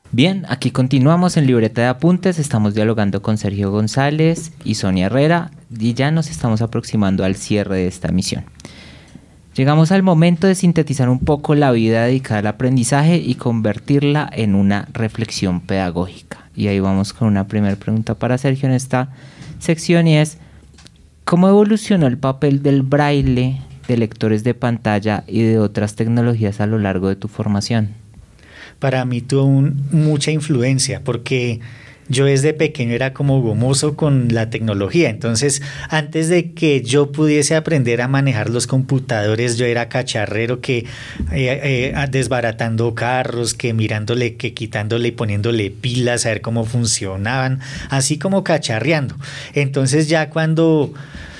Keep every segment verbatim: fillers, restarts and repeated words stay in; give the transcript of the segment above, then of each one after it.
Bien, aquí continuamos en Libreta de Apuntes, estamos dialogando con Sergio González y Sonia Herrera y ya nos estamos aproximando al cierre de esta misión. Llegamos al momento de sintetizar un poco la vida dedicada al aprendizaje y convertirla en una reflexión pedagógica. Y ahí vamos con una primera pregunta para Sergio en esta sección y es: ¿cómo evolucionó el papel del braille, de lectores de pantalla y de otras tecnologías a lo largo de tu formación? Para mí tuvo un, mucha influencia porque yo desde pequeño era como gomoso con la tecnología. Entonces, antes de que yo pudiese aprender a manejar los computadores, yo era cacharrero que eh, eh, desbaratando carros, que mirándole, que quitándole y poniéndole pilas a ver cómo funcionaban, así como cacharreando. Entonces ya cuando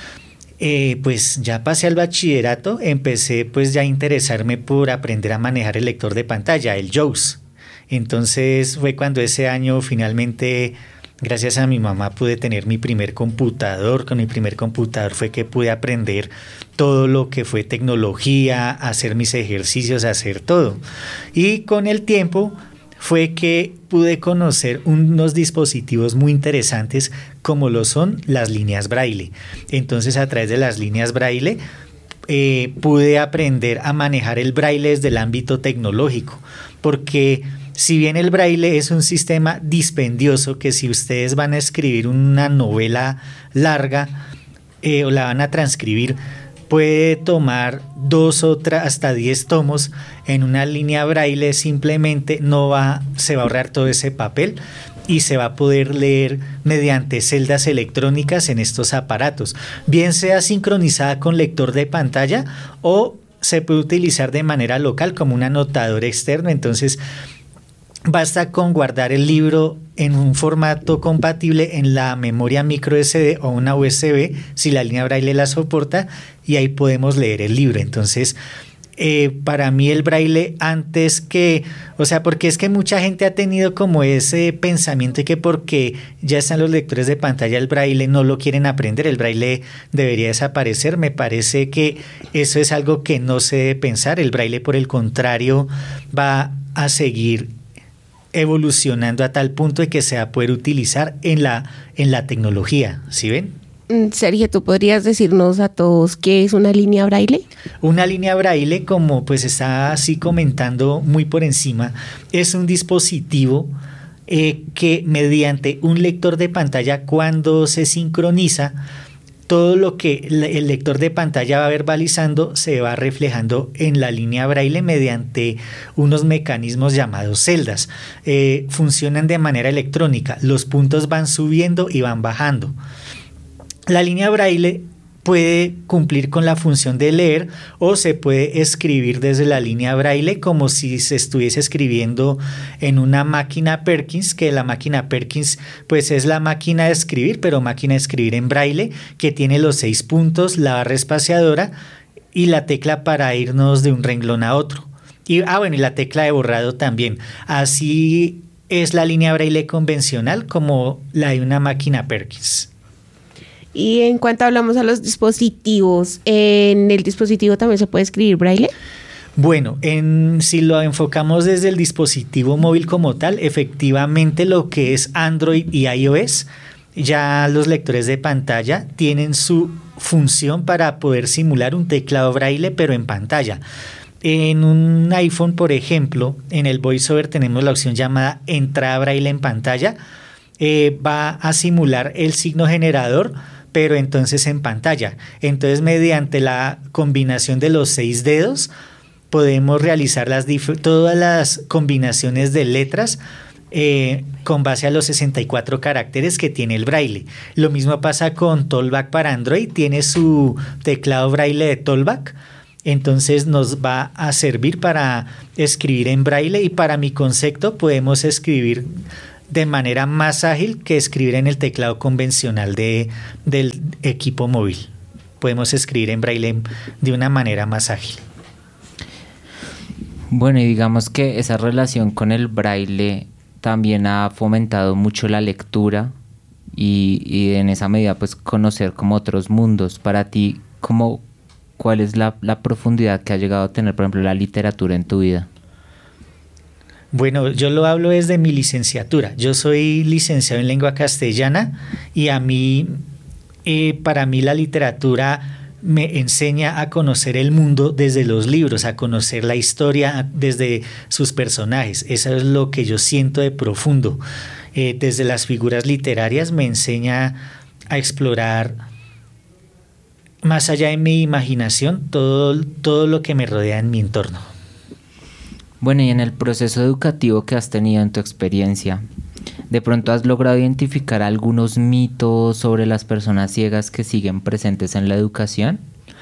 Eh, pues ya pasé al bachillerato, empecé pues ya a interesarme por aprender a manejar el lector de pantalla, el JAWS. Entonces fue cuando ese año finalmente, gracias a mi mamá, pude tener mi primer computador. Con mi primer computador fue que pude aprender todo lo que fue tecnología, hacer mis ejercicios, hacer todo. Y con el tiempo fue que pude conocer unos dispositivos muy interesantes como lo son las líneas braille. Entonces, a través de las líneas braille eh, pude aprender a manejar el braille desde el ámbito tecnológico, porque si bien el braille es un sistema dispendioso que si ustedes van a escribir una novela larga eh, o la van a transcribir, puede tomar dos o tres, hasta diez tomos. En una línea braille simplemente no va, se va a ahorrar todo ese papel y se va a poder leer mediante celdas electrónicas en estos aparatos, bien sea sincronizada con lector de pantalla o se puede utilizar de manera local como un anotador externo. Entonces basta con guardar el libro en un formato compatible en la memoria micro ese de o una U S B, si la línea braille la soporta, y ahí podemos leer el libro. Entonces, eh, para mí el braille antes que, o sea, porque es que mucha gente ha tenido como ese pensamiento de que porque ya están los lectores de pantalla, el braille no lo quieren aprender, el braille debería desaparecer. Me parece que eso es algo que no se debe pensar. El braille, por el contrario, va a seguir evolucionando a tal punto de que se va a poder utilizar en la, en la tecnología, ¿sí ven? Sergio, ¿tú podrías decirnos a todos qué es una línea braille? Una línea braille, como pues está así comentando muy por encima, es un dispositivo eh, que mediante un lector de pantalla, cuando se sincroniza, todo lo que el lector de pantalla va verbalizando se va reflejando en la línea braille mediante unos mecanismos llamados celdas. Eh, funcionan de manera electrónica, los puntos van subiendo y van bajando. La línea braille puede cumplir con la función de leer o se puede escribir desde la línea braille como si se estuviese escribiendo en una máquina Perkins, que la máquina Perkins pues es la máquina de escribir, pero máquina de escribir en braille, que tiene los seis puntos, la barra espaciadora y la tecla para irnos de un renglón a otro. Y, ah, bueno, y la tecla de borrado también. Así es la línea braille convencional como la de una máquina Perkins. Y en cuanto hablamos a los dispositivos, ¿en el dispositivo también se puede escribir braille? Bueno, en, si lo enfocamos desde el dispositivo móvil como tal, efectivamente lo que es Android y iOS, ya los lectores de pantalla tienen su función para poder simular un teclado braille, pero en pantalla. En un iPhone, por ejemplo, en el VoiceOver tenemos la opción llamada entrada braille en pantalla. Eh, va a simular el signo generador, pero entonces en pantalla. Entonces, mediante la combinación de los seis dedos, podemos realizar las todas las combinaciones de letras eh, con base a los sesenta y cuatro caracteres que tiene el braille. Lo mismo pasa con Tollback para Android, tiene su teclado braille de Tollback. Entonces nos va a servir para escribir en braille, y para mi concepto podemos escribir de manera más ágil que escribir en el teclado convencional de, del equipo móvil. Podemos escribir en braille de una manera más ágil. Bueno, y digamos que esa relación con el braille también ha fomentado mucho la lectura y, y en esa medida pues conocer como otros mundos. Para ti, ¿cómo, ¿cuál es la, la profundidad que ha llegado a tener, por ejemplo, la literatura en tu vida? Bueno, yo lo hablo desde mi licenciatura. Yo soy licenciado en lengua castellana y a mí, eh, para mí la literatura me enseña a conocer el mundo desde los libros, a conocer la historia desde sus personajes. Eso es lo que yo siento de profundo. Eh, desde las figuras literarias me enseña a explorar más allá de mi imaginación todo, todo lo que me rodea en mi entorno. Bueno, y en el proceso educativo que has tenido en tu experiencia, ¿de pronto has logrado identificar algunos mitos sobre las personas ciegas que siguen presentes en la educación?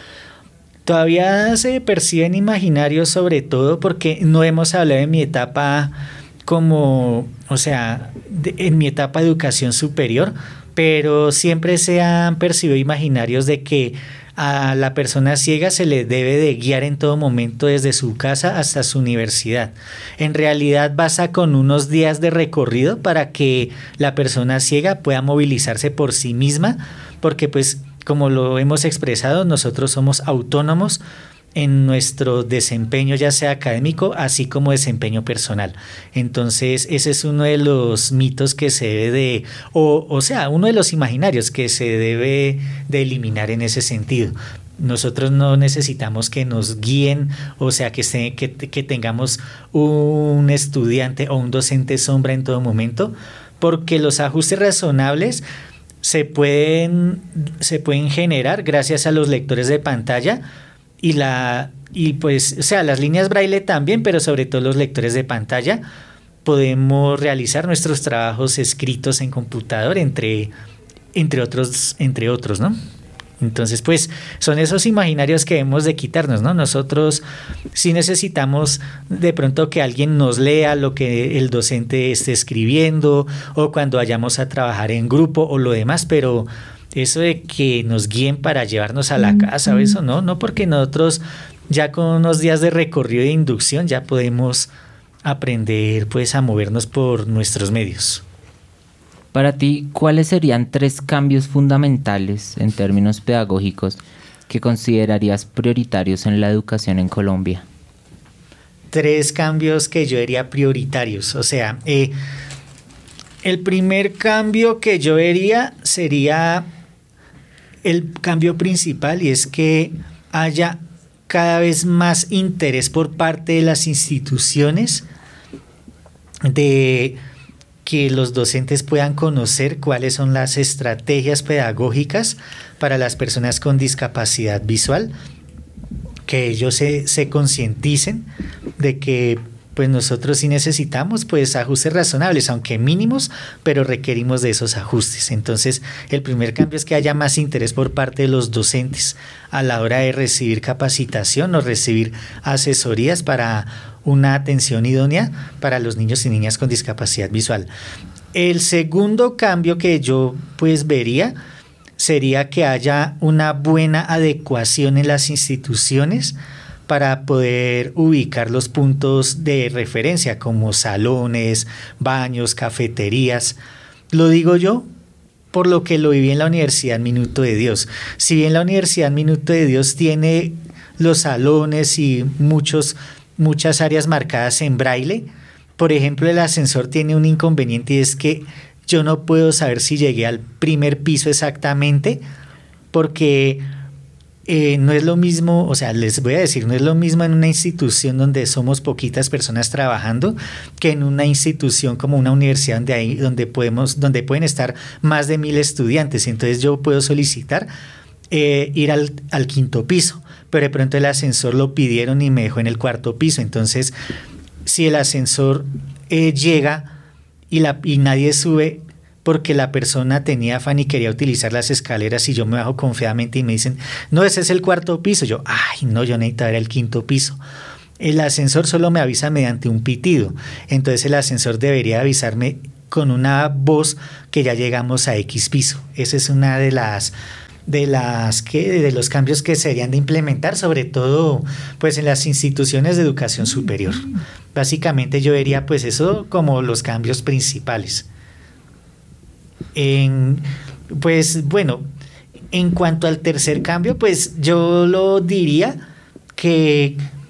Todavía se perciben imaginarios, sobre todo porque no hemos hablado de mi etapa como, o sea, de, en mi etapa de educación superior, pero siempre se han percibido imaginarios de que a la persona ciega se le debe de guiar en todo momento desde su casa hasta su universidad. En realidad basta con unos días de recorrido para que la persona ciega pueda movilizarse por sí misma, porque pues como lo hemos expresado, nosotros somos autónomos en nuestro desempeño, ya sea académico, así como desempeño personal. Entonces, ese es uno de los mitos que se debe de, o, o sea, uno de los imaginarios que se debe de eliminar en ese sentido. Nosotros no necesitamos que nos guíen, o sea, que, se, que, que tengamos un estudiante o un docente sombra en todo momento, porque los ajustes razonables se pueden, se pueden generar gracias a los lectores de pantalla, y la y pues o sea las líneas braille también, pero sobre todo los lectores de pantalla. Podemos realizar nuestros trabajos escritos en computador, entre entre otros entre otros, ¿no? Entonces, pues son esos imaginarios que hemos de quitarnos, ¿no? Nosotros sí necesitamos de pronto que alguien nos lea lo que el docente esté escribiendo, o cuando vayamos a trabajar en grupo o lo demás, pero eso de que nos guíen para llevarnos a la casa o eso, no, no, porque nosotros ya con unos días de recorrido de inducción ya podemos aprender pues a movernos por nuestros medios. Para ti, ¿cuáles serían tres cambios fundamentales en términos pedagógicos que considerarías prioritarios en la educación en Colombia? Tres cambios que yo diría prioritarios, o sea, eh, el primer cambio que yo vería sería el cambio principal, y es que haya cada vez más interés por parte de las instituciones de que los docentes puedan conocer cuáles son las estrategias pedagógicas para las personas con discapacidad visual, que ellos se, se concienticen de que pues nosotros sí necesitamos pues ajustes razonables, aunque mínimos, pero requerimos de esos ajustes. Entonces, el primer cambio es que haya más interés por parte de los docentes a la hora de recibir capacitación o recibir asesorías para una atención idónea para los niños y niñas con discapacidad visual. El segundo cambio que yo pues vería sería que haya una buena adecuación en las instituciones para poder ubicar los puntos de referencia como salones, baños, cafeterías. Lo digo yo por lo que lo viví en la Universidad Minuto de Dios. Si bien la Universidad Minuto de Dios tiene los salones y muchos, muchas áreas marcadas en braille, por ejemplo, el ascensor tiene un inconveniente, y es que yo no puedo saber si llegué al primer piso exactamente, porque Eh, no es lo mismo, o sea, les voy a decir, no es lo mismo en una institución donde somos poquitas personas trabajando que en una institución como una universidad donde hay, donde podemos, donde pueden estar más de mil estudiantes. Entonces yo puedo solicitar eh, ir al, al quinto piso, pero de pronto el ascensor lo pidieron y me dejó en el cuarto piso. Entonces, si el ascensor eh, llega y, la, y nadie sube, porque la persona tenía afán y quería utilizar las escaleras, y yo me bajo confiadamente y me dicen, no, ese es el cuarto piso. Yo, ay, no, yo necesitaba el quinto piso. El ascensor solo me avisa mediante un pitido. Entonces el ascensor debería avisarme con una voz que ya llegamos a X piso. Esa es una de las de las que de los cambios que serían de implementar, sobre todo pues en las instituciones de educación superior. Básicamente yo vería pues eso como los cambios principales. En, pues bueno, en cuanto al tercer cambio, pues yo lo diría que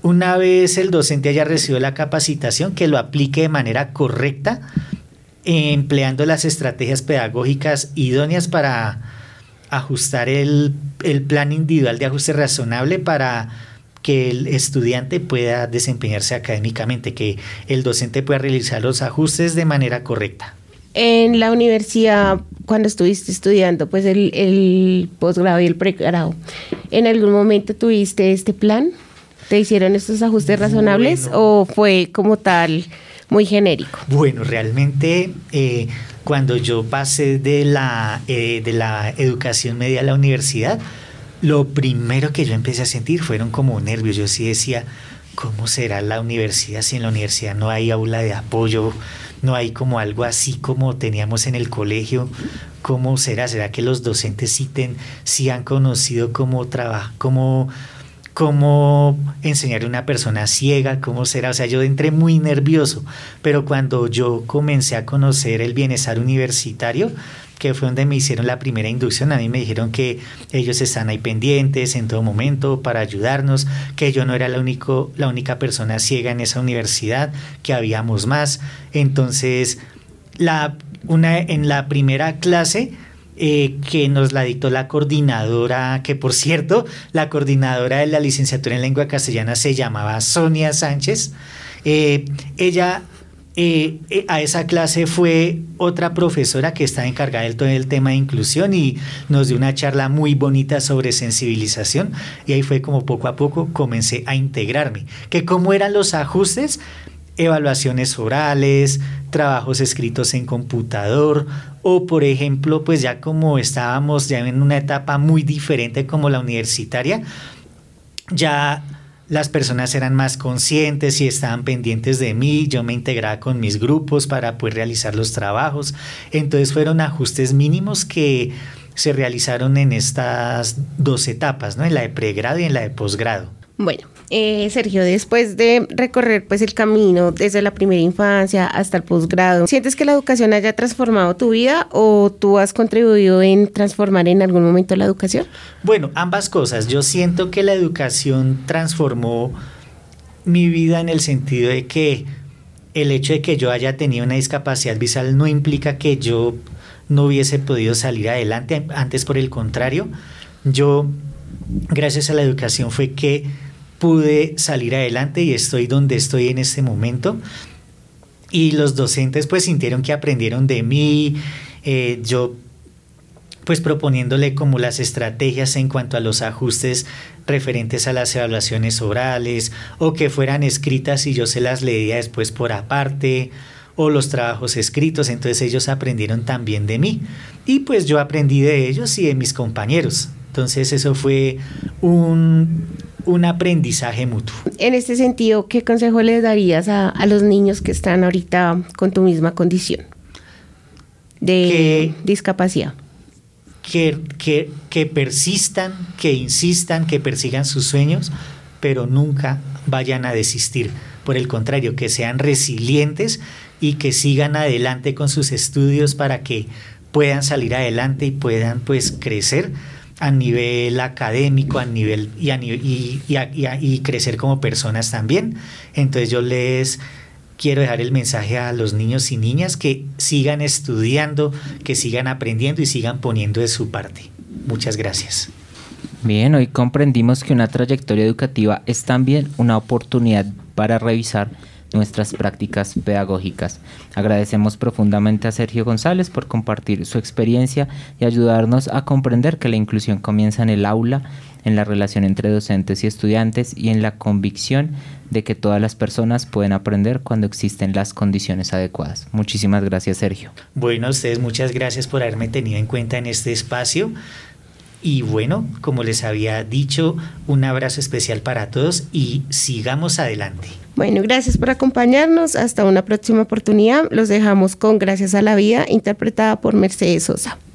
una vez el docente haya recibido la capacitación, que lo aplique de manera correcta, empleando las estrategias pedagógicas idóneas para ajustar el, el plan individual de ajuste razonable para que el estudiante pueda desempeñarse académicamente, que el docente pueda realizar los ajustes de manera correcta. En la universidad, cuando estuviste estudiando pues el, el posgrado y el pregrado, ¿en algún momento tuviste este plan? ¿Te hicieron estos ajustes razonables bueno, o fue como tal muy genérico? Bueno, realmente eh, cuando yo pasé de la, eh, de la educación media a la universidad, lo primero que yo empecé a sentir fueron como nervios. Yo sí decía, ¿cómo será la universidad si en la universidad no hay aula de apoyo? No hay como algo así como teníamos en el colegio. ¿Cómo será? ¿Será que los docentes sí, ten, sí han conocido cómo trabajar, cómo, cómo enseñar a una persona ciega? ¿Cómo será? O sea, yo entré muy nervioso, pero cuando yo comencé a conocer el bienestar universitario, que fue donde me hicieron la primera inducción, a mí me dijeron que ellos están ahí pendientes en todo momento para ayudarnos, que yo no era la, único, la única persona ciega en esa universidad, que habíamos más. Entonces, la, una, en la primera clase eh, que nos la dictó la coordinadora, que por cierto, la coordinadora de la licenciatura en lengua castellana se llamaba Sonia Sánchez, eh, ella... Eh, eh, a esa clase fue otra profesora que está encargada del todo el tema de inclusión y nos dio una charla muy bonita sobre sensibilización, y ahí fue como poco a poco comencé a integrarme. Que cómo eran los ajustes, evaluaciones orales, trabajos escritos en computador, o por ejemplo, pues ya como estábamos ya en una etapa muy diferente como la universitaria, ya las personas eran más conscientes y estaban pendientes de mí, yo me integraba con mis grupos para poder realizar los trabajos. Entonces fueron ajustes mínimos que se realizaron en estas dos etapas, ¿no? En la de pregrado y en la de posgrado. Bueno, eh, Sergio, después de recorrer pues el camino desde la primera infancia hasta el posgrado, ¿sientes que la educación haya transformado tu vida o tú has contribuido en transformar en algún momento la educación? Bueno, ambas cosas. Yo siento que la educación transformó mi vida en el sentido de que el hecho de que yo haya tenido una discapacidad visual no implica que yo no hubiese podido salir adelante. Antes, por el contrario, yo, gracias a la educación, fue que pude salir adelante y estoy donde estoy en este momento. Y los docentes pues sintieron que aprendieron de mí, eh, yo pues proponiéndole como las estrategias en cuanto a los ajustes referentes a las evaluaciones orales, o que fueran escritas y yo se las leía después por aparte, o los trabajos escritos. Entonces ellos aprendieron también de mí y pues yo aprendí de ellos y de mis compañeros. Entonces eso fue un, un aprendizaje mutuo. En este sentido, ¿qué consejo les darías a, a los niños que están ahorita con tu misma condición de que, discapacidad? Que, que, que persistan, que insistan, que persigan sus sueños, pero nunca vayan a desistir. Por el contrario, que sean resilientes y que sigan adelante con sus estudios para que puedan salir adelante y puedan pues crecer a nivel académico, a nivel y, a nivel, y, y, y, y crecer como personas también. Entonces yo les quiero dejar el mensaje a los niños y niñas que sigan estudiando, que sigan aprendiendo y sigan poniendo de su parte. Muchas gracias. Bien, hoy comprendimos que una trayectoria educativa es también una oportunidad para revisar nuestras prácticas pedagógicas. Agradecemos profundamente a Sergio González por compartir su experiencia y ayudarnos a comprender que la inclusión comienza en el aula, en la relación entre docentes y estudiantes y en la convicción de que todas las personas pueden aprender cuando existen las condiciones adecuadas. Muchísimas gracias, Sergio. Bueno, a ustedes muchas gracias por haberme tenido en cuenta en este espacio. Y bueno, como les había dicho, un abrazo especial para todos y sigamos adelante. Bueno, gracias por acompañarnos. Hasta una próxima oportunidad. Los dejamos con Gracias a la Vida, interpretada por Mercedes Sosa.